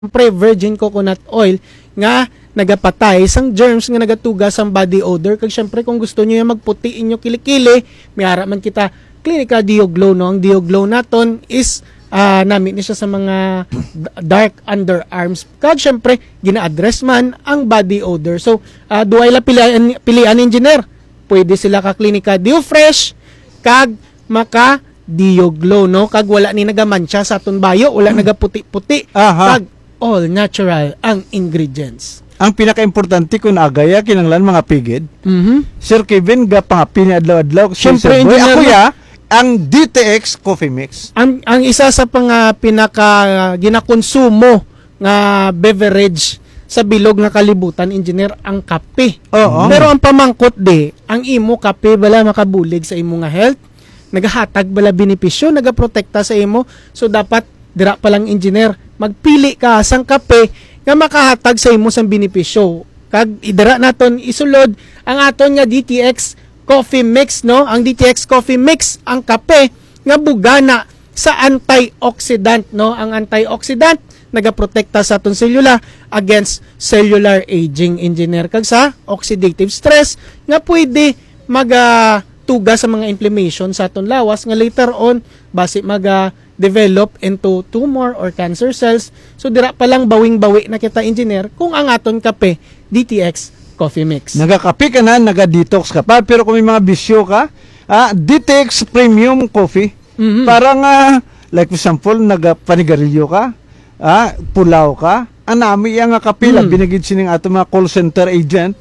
virgin coconut oil nga nagapatay sang germs nga nagatuga sang body odor. Kag syempre kung gusto niyo yung magputi inyo kilikili, may ara man kita Clinica Dio-Glow, no. Ang Dio-Glow naton is namin ni siya sa mga dark underarms. Kag syempre gina-address man ang body odor. So duay la pilian engineer. Pwede sila ka Clinica Dio Fresh kag maka Dio-Glow, no. Kag wala ni nagamancha sa aton bayo, wala nagaputi-puti. Kag all natural ang ingredients. Ang pinaka-importante kung agaya kinanglan mga pigid. Sir Kevin gapangapi ni adlaw-adlaw. Syempre ako ang DTX Coffee Mix. Ang isa sa pinaka ginakonsumo nga beverage sa bilog nga kalibutan, engineer, ang kape. Pero ang pamangkot ang imo kape bala makabulig sa imo nga health, nagahatag bala benepisyo, nagaprotekta sa imo. So dapat dira pa lang, engineer, magpili ka sang kape nga makahatag sa imo sang benepisyo. Kag idara naton isulod ang aton nga DTX Coffee Mix, no. Ang DTX Coffee Mix, ang kape nga bugana sa antioxidant, no. Ang antioxidant nagaprotekta sa aton selula against cellular aging, engineer, kag sa oxidative stress nga pwede magtuga sa mga inflammation sa aton lawas nga later on base develop into tumor or cancer cells. So dira pa lang bawing-bawi na kita, engineer, kung ang aton kape DTX Coffee Mix. Nagakape ka na, naga-detox ka pa, pero kung may mga bisyo ka, DTX Premium Coffee. Parang like for example, nagapanigarilyo ka, pulaw ka, anami yang kape lang binagid sining ato mga call center agent.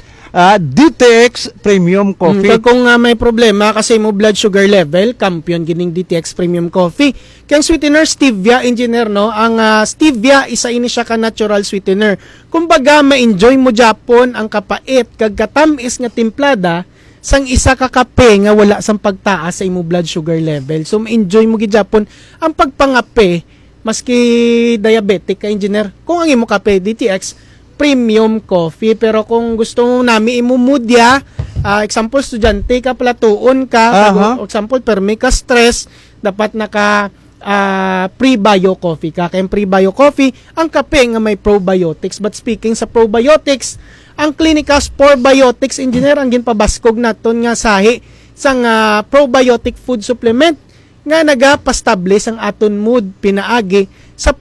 DTX Premium Coffee. Kung may problema kasi mo blood sugar level, kampiyon gining DTX Premium Coffee. Kaya sweetener stevia, engineer, no. Ang stevia isa ini siya ka natural sweetener. Kumbaga ma-enjoy mo Japon ang kapait kag katamis nga timplada sang isa ka kape nga wala sang pagtaas sa imo blood sugar level. So ma-enjoy mo gi Japon ang pagpangape maski diabetic ka, engineer, kung ang imo kape DTX Premium Coffee. Pero kung gusto mo nami imumudya, example estudyante ka, platuon ka, example permi ka stress, dapat naka pre-bio coffee ka. Kaya pre-bio coffee, ang kape nga may probiotics. But speaking sa probiotics, ang Clinica Spore Biotics, engineer, ang ginpabaskog naton nga sahi sang probiotic food supplement nga nagapastablish ang aton mood pinaagi sa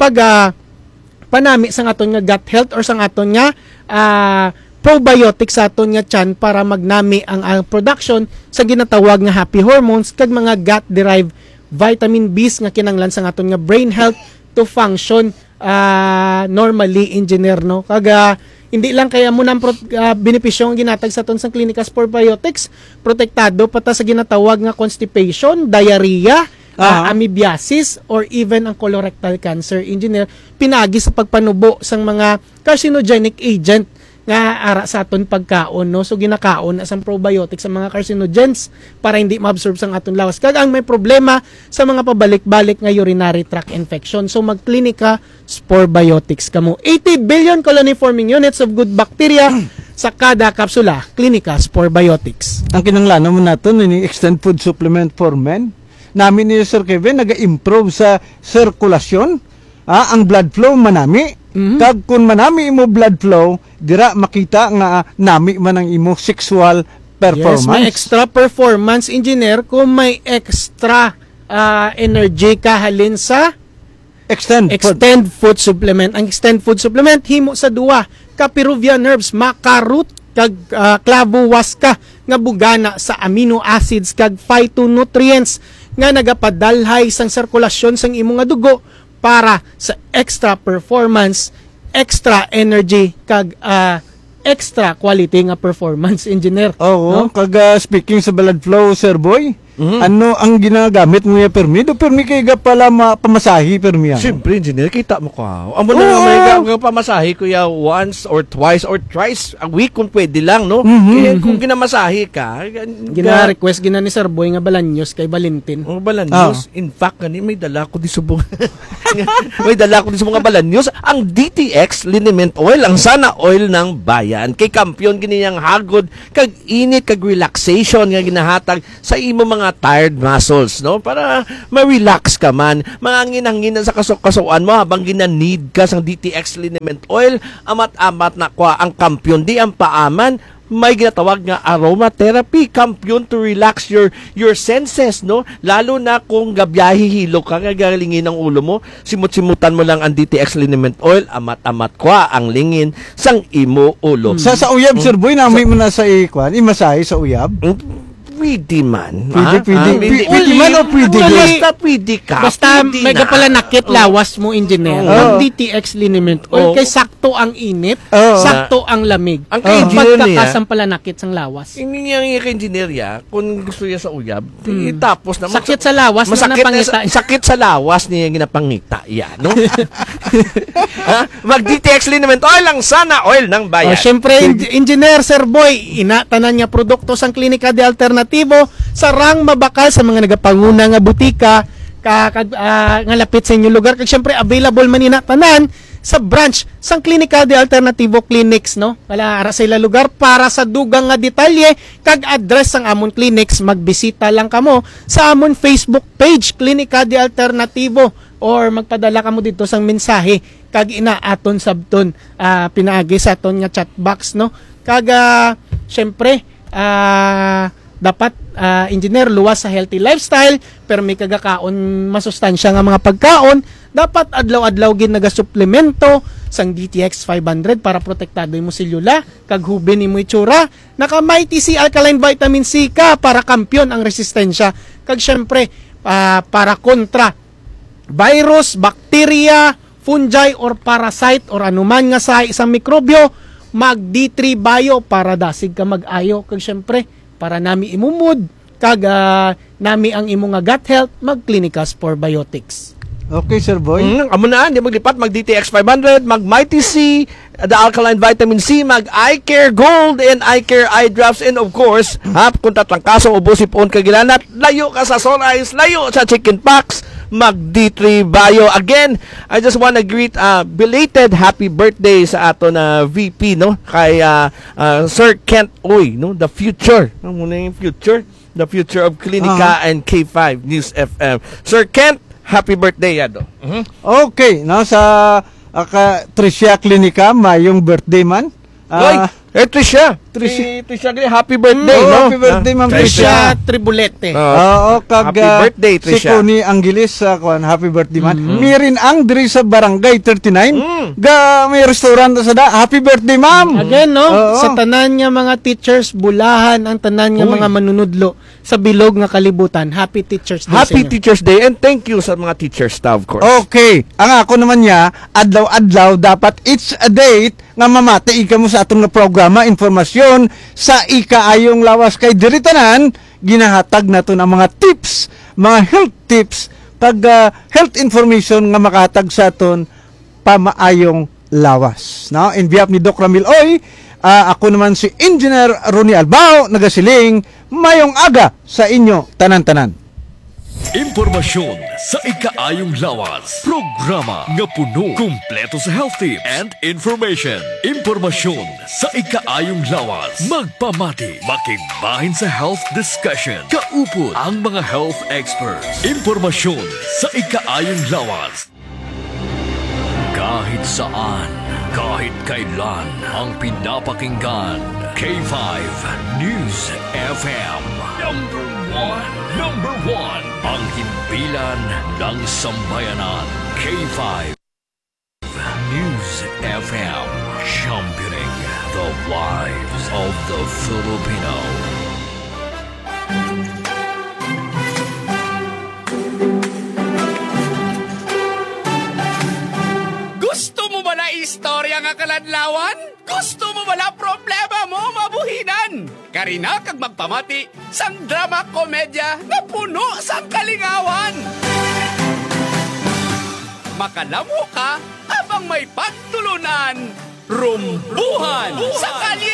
panami sa aton nga gut health or sa aton nga probiotics sa aton nga tiyan para magnami ang production sa ginatawag nga happy hormones kag mga gut derived vitamin B's nga kinanglan sa aton nga brain health to function normally, engineer, no. Kag hindi lang kaya mo nang benepisyo ang ginatag sa aton sa Clinica Spore Biotics, protektado pata sa ginatawag nga constipation, diarrhea, amoebiasis, or even ang colorectal cancer, engineer, pinagi sa pagpanubo sang mga carcinogenic agent nga ara sa aton pagkaon, no. So ginakaon na sang probiotics sa mga carcinogens para hindi ma-absorb sang aton lawas. Kag ang may problema sa mga pabalik-balik nga urinary tract infection, so mag-Clinica Spore Biotics kamo. 80 billion colony forming units of good bacteria sa kada kapsula, Clinica Spore Biotics. Ang kinanglanon mo naton ni extend food supplement for men. Namin ni Sir Kevin naga-improve sa sirkulasyon, ang blood flow manami. Kag kun manami imo blood flow, dira makita nga nami man ang imo sexual performance. Yes, may extra performance, engineer, kung may extra energy ka halin sa extend food supplement. Ang extend food supplement himo sa duwa ka Peruvian herbs, macarot kag clavohuasca nga bugana sa amino acids kag phytonutrients nga nagapadalhay sang sirkulasyon sang imo nga dugo para sa extra performance, extra energy kag extra quality nga performance, engineer. No? Kag speaking sa blood flow, Sir Boy, ano ang ginagamit mo yung permi? Do permi kay ga pala pamasahi permi. Siyempre, engineer, kita mo ka. Amo na may pamasahi ko ya once or twice or thrice a week kung pwede lang, no? Kaya kung ginamasahi ka, gina-request gina ni Sir Boy nga balanyos kay Valentin. Balanyos. In fact, may dala ko di subong. May dala ko di subong nga balanyos. Ang DTX liniment oil, ang sana oil ng bayan. Kay kampiyon giniyang hagod, kag init, kag relaxation nga ginahatag sa imo mga mga tired muscles, no? Para ma-relax ka man. Mga nginang-nginan sa kasukasuan mo habang gina-need ka sa DTX liniment oil, amat-amat na kwa ang kampyon di ang paaman. May ginatawag nga aromatherapy, kampyon to relax your senses, no? Lalo na kung gabyahihilo ka, gagalingin ang ulo mo, simut-simutan mo lang ang DTX liniment oil, amat-amat kwa ang lingin sang imo ulo. Sa uyab, Sir Boy, namin mo na sa ikwan, imasahe sa uyab. Pwede man. Pwede man o pwede di? Basta pwede ka. Basta pwede may na. pala nakit lawas mo, engineer. Ang DTX liniment oil, kay sakto ang init, sakto ang lamig. Ang kay-engineer niya, pagkakasang pala nakit sang lawas. hindi niya yung kay-engineer ya, kung gusto niya sa uyab, tapos na. Sakit sa lawas, masakit na napangita. sakit sa lawas niya yung ginapangita. Yan, no? Mag-DTX liniment oil lang sana oil ng bayan. Syempre, engineer, Sir Boy, inatanan niya produkto sang klinika de alternatibo, sarang mabakal sa mga nagapanguna nga butika, nga lapit sa inyong lugar. Kag syempre, available man inatanan sa branch sang klinika de alternativo clinics, no? Wala ara sa ila lugar para sa dugang nga detalye kag address sang amon clinics, magbisita lang kamo sa amon Facebook page klinika de alternativo or magpadala kamo dito sang mensahe kag inaaton sabton pinaagi sa aton nga chat box, no? Kag syempre dapat engineer luwas sa healthy lifestyle pero may kagakaon masustansya nga mga pagkaon, dapat adlaw-adlaw gid nagasuplemento sang DTX 500 para protektado imo selula kag hubin imo itsura. Naka Mighty C Alkaline Vitamin C ka para kampyon ang resistensya kag syempre para kontra virus, bacteria, fungi or parasite or anuman nga sa isang mikrobyo. Mag D3 Bio para dasig ka mag-ayo kag syempre para nami imumud kag nami ang imo nga gut health, mag Clinicas for Biotics. Okay, Sir Boy. Amo na, di maglipat, mag DTX 500, mag Mighty C, the Alkaline Vitamin C, mag Eye Care Gold and Eye Care Eye Drops, and of course, kung tatlangkasong ubosipon kagilanat, layo ka sa Sunrise, layo sa chicken pox, mag D3 Bio. Again, I just want to greet belated happy birthday sa ato na VP, no? Kay Sir Kent Oy, no? The future. Ano muna yung future? The future of Clinica and K5 News FM. Sir Kent, happy birthday, Yado. Okay, no, sa Tricia Clinica, mayong birthday man. Tricia. Tricia. Tricia, happy birthday, no? Happy birthday, Ma'am Tricia Tricia. Tribulete. Kag happy birthday, si Tricia. Connie Angelis, happy birthday man. Mirin ang diri sa Barangay 39. May restaurant sa da. Happy birthday, Ma'am. Again, no? Oo. Sa tanan nga mga teachers, bulahan ang tanan nga mga manunudlo sa bilog nga kalibutan. Happy Teachers Day. Happy sa inyo. Teacher's Day, and thank you sa mga teacher staff, of course. Okay. Ang ako naman niya, adlaw-adlaw dapat it's a date nga mamati ika mo sa atong nga programa, informasyon sa ikaayong lawas kay diritanan, ginahatag nato ang mga tips, mga health tips, pag health information nga makahatag sa aton pamaayong lawas. No? In behalf ni Doc Ramil Oy, ako naman si Engineer Ronnie Albao, nagasiling, mayong aga sa inyo, tanan-tanan. Impormasyon sa ikaayong lawas. Programa nga puno, kumpleto sa health tips and information. Impormasyon sa ikaayong lawas. Magpamati, makigbahin sa health discussion. Kaupod ang mga health experts. Impormasyon sa ikaayong lawas. Kahit saan, kahit kailan, ang pinapakinggan. K5 News FM. Number one, ang himpilan ng sambayanan. K5 News FM. Championing the lives of the Filipino. Gusto mo ba na istorya nga kaladlawan? Gusto mo ba na problema mo mabuhinan? Karina kag magpamati sang drama komedya na puno sang kalingawan. Makalamo ka habang may pagtulunan. Rumbuhan sa Kalye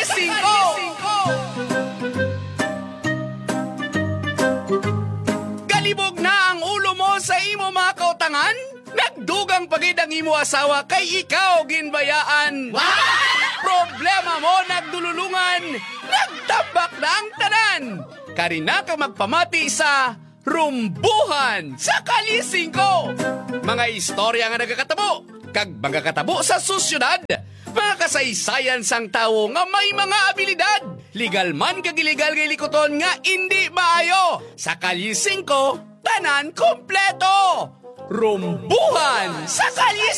5. Galibog na ang ulo mo sa imo mga kautangan? Nagdugang pagid ang imo asawa kay ikaw ginbayaan. Problema mo nagdugang kadululungan, nagtabak na ang tanan. Karina ka magpamati sa rumbuhan sa Kalye 5. Mga istorya nga nagakatabo, kag mga katabo sa susyudad. Mga kasaysayan sang tawo nga may mga abilidad. Legal man kag illegal kay likoton nga hindi maayo. Sa Kalye 5, tanan kompleto. Rumbuhan sa Kalye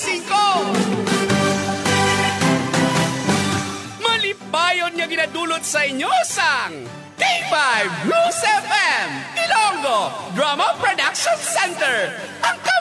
5. Malipayon nga ginadulot sa inyo sang K5 Blues FM Ilonggo Drama Production Center. Ang